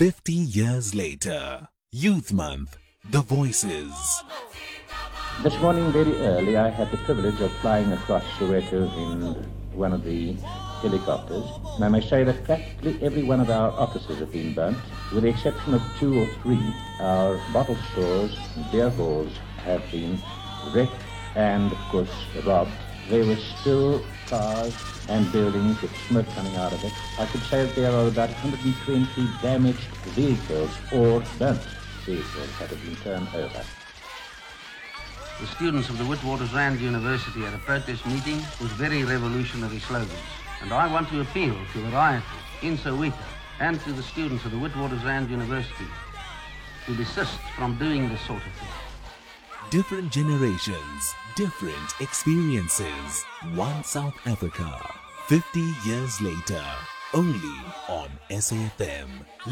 50 years later. Youth Month, the voices. This morning, very early, I had the privilege of flying across Soweto in one of the helicopters. And I may say that practically every one of our offices have been burnt, with the exception of 2 or 3. Our bottle stores and beer halls have been wrecked and, of course, robbed. There were still cars and buildings with smoke coming out of it. I could say that there are about 120 damaged vehicles or burnt vehicles that have been turned over. The students of the Witwatersrand University had a protest meeting with very revolutionary slogans. And I want to appeal to the rioters in Soweto and to the students of the Witwatersrand University to desist from doing this sort of thing. Different generations, different experiences. One South Africa, 50 years later, only on SAFM.